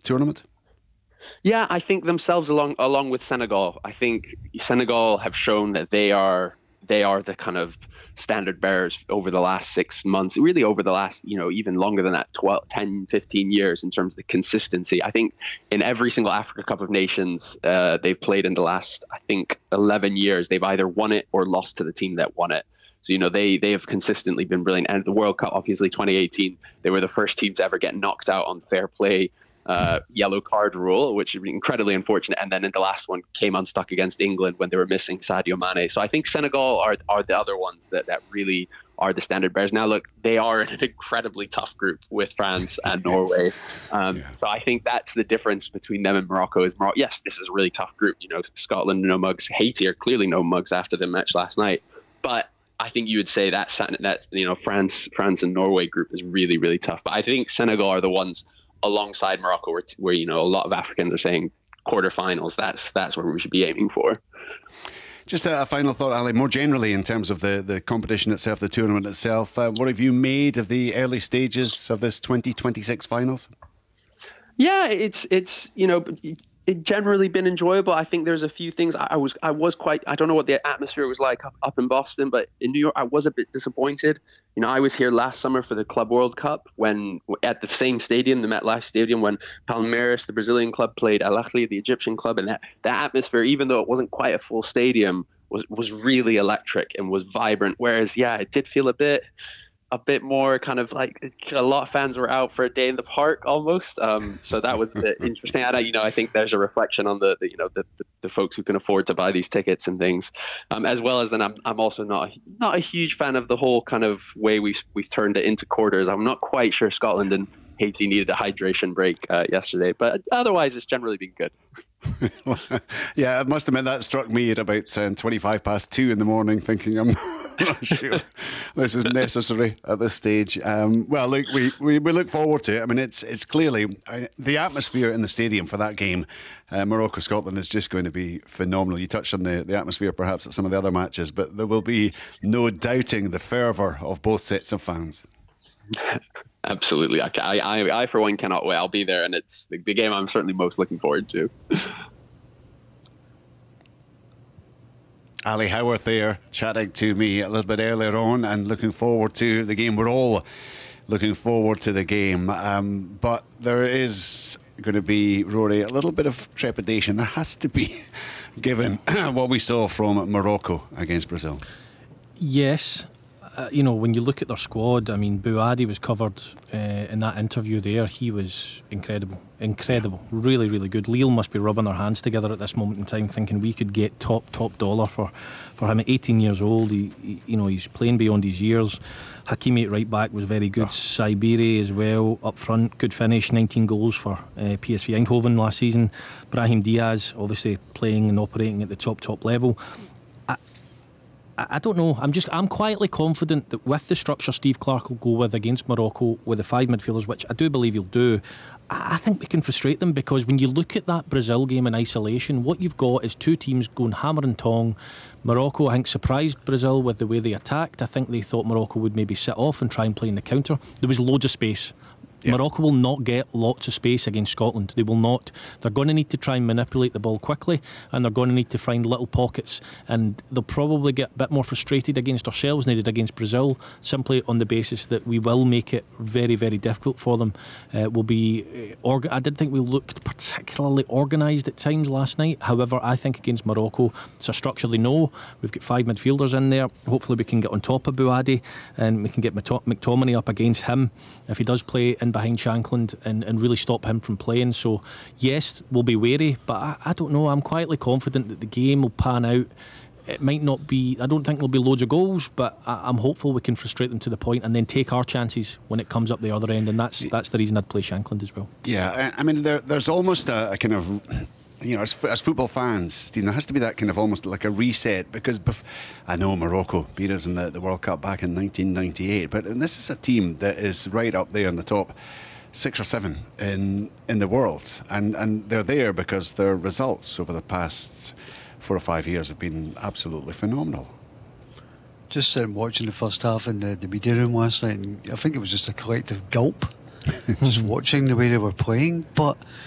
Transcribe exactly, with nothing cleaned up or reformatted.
tournament? Yeah, I think themselves along along with Senegal. I think Senegal have shown that they are they are the kind of standard bearers over the last six months, really over the last, you know, even longer than that, twelve, ten, fifteen years in terms of the consistency. I think in every single Africa Cup of Nations uh, they've played in the last, I think, eleven years, they've either won it or lost to the team that won it. So, you know, they they have consistently been brilliant. And the World Cup, obviously, twenty eighteen, they were the first team to ever get knocked out on fair play uh, yellow card rule, which is incredibly unfortunate. And then in the last one came unstuck against England when they were missing Sadio Mane. So I think Senegal are are the other ones that, that really are the standard bearers. Now, look, they are an incredibly tough group with France and Norway. Um, yeah. So I think that's the difference between them and Morocco. Is Morocco, yes, this is a really tough group. You know, Scotland, no mugs. Haiti are clearly no mugs after the match last night. But I think you would say that that you know France, France and Norway group is really, really tough. But I think Senegal are the ones alongside Morocco, where, where you know a lot of Africans are saying quarterfinals. That's that's where we should be aiming for. Just a, a final thought, Ali. More generally, in terms of the the competition itself, the tournament itself, uh, what have you made of the early stages of this twenty twenty-six finals? Yeah, it's it's you know. It's generally been enjoyable. I think there's a few things I, I was I was quite I don't know what the atmosphere was like up, up in Boston, but in New York I was a bit disappointed. You know, I was here last summer for the Club World Cup when at the same stadium, the MetLife Stadium, when Palmeiras, the Brazilian club, played Al Ahly, the Egyptian club, and that, that atmosphere, even though it wasn't quite a full stadium, was was really electric and was vibrant. Whereas, yeah, it did feel a bit. a bit more kind of like a lot of fans were out for a day in the park almost. Um, so that was a bit interesting. And I, you know, I think there's a reflection on the, the you know, the, the, the folks who can afford to buy these tickets and things, um, as well as then I'm, I'm also not, not a huge fan of the whole kind of way we've, we've turned it into quarters. I'm not quite sure Scotland and Haiti needed a hydration break uh, yesterday, but otherwise it's generally been good. Yeah, I must admit that struck me at about um, twenty-five past two in the morning, thinking I'm not sure this is necessary at this stage. Um, well, look, we, we, we look forward to it. I mean, it's it's clearly uh, the atmosphere in the stadium for that game, uh, Morocco-Scotland, is just going to be phenomenal. You touched on the, the atmosphere perhaps at some of the other matches, but there will be no doubting the fervour of both sets of fans. Absolutely. I, I, I, for one, cannot wait. I'll be there, and it's the, the game I'm certainly most looking forward to. Ali Howarth there chatting to me a little bit earlier on and looking forward to the game. We're all looking forward to the game. Um, but there is going to be, Rory, a little bit of trepidation. There has to be, given what we saw from Morocco against Brazil. Yes. Uh, you know, when you look at their squad, I mean, Bouhaddi was covered uh, in that interview there. He was incredible, incredible, really, really good. Lille must be rubbing their hands together at this moment in time, thinking we could get top, top dollar for, for him. At eighteen years old, he, he, you know, he's playing beyond his years. Hakimi at right back was very good. Oh. Saibiri as well up front, good finish, nineteen goals for uh, P S V Eindhoven last season. Brahim Diaz, obviously playing and operating at the top, top level. I don't know. I'm just. I'm quietly confident that with the structure Steve Clarke will go with against Morocco, with the five midfielders, which I do believe he'll do, I think we can frustrate them, because when you look at that Brazil game in isolation, what you've got is two teams going hammer and tong. Morocco, I think, surprised Brazil with the way they attacked. I think they thought Morocco would maybe sit off and try and play in the counter. There was loads of space. Yeah. Morocco will not get lots of space against Scotland. They will not. They're going to need to try and manipulate the ball quickly, and they're going to need to find little pockets, and they'll probably get a bit more frustrated against ourselves than they did against Brazil, simply on the basis that we will make it very, very difficult for them. Uh, we'll be uh, orga- I did think we looked particularly organised at times last night. However, I think against Morocco, it's a structure they know. We've got five midfielders in there. Hopefully we can get on top of Bouhaddi, and we can get McTominay up against him if he does play in behind Shankland, and, and really stop him from playing. So yes, we'll be wary, but I, I don't know, I'm quietly confident that the game will pan out. It might not be, I don't think there'll be loads of goals, but I, I'm hopeful we can frustrate them to the point and then take our chances when it comes up the other end, and that's that's the reason I'd play Shankland as well. Yeah, I, I mean there, there's almost a, a kind of, you know, as, as football fans, Steve, there has to be that kind of almost like a reset, because bef- I know Morocco beat us in the, the World Cup back in nineteen ninety-eight, but and this is a team that is right up there in the top six or seven in in the world, and, and they're there because their results over the past four or five years have been absolutely phenomenal. Just um, watching the first half in the, the media room last night, and I think it was just a collective gulp just watching the way they were playing. But